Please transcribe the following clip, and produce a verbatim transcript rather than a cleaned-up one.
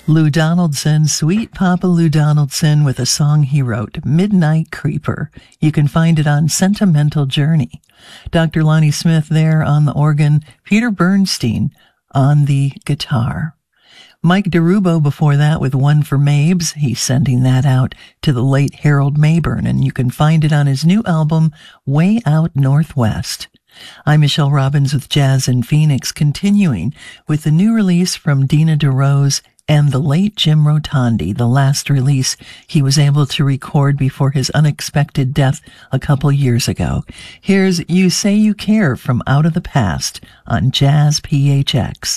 Lou Donaldson, sweet Papa Lou Donaldson, with a song he wrote, Midnight Creeper. You can find it on Sentimental Journey. Doctor Lonnie Smith there on the organ, Peter Bernstein on the guitar. Mike DeRubo before that with One for Mabes. He's sending that out to the late Harold Mayburn, and you can find it on his new album, Way Out Northwest. I'm Michelle Robbins with Jazz in Phoenix, continuing with the new release from Dina DeRose and the late Jim Rotondi, the last release he was able to record before his unexpected death a couple years ago. Here's You Say You Care from Out of the Past on Jazz P H X.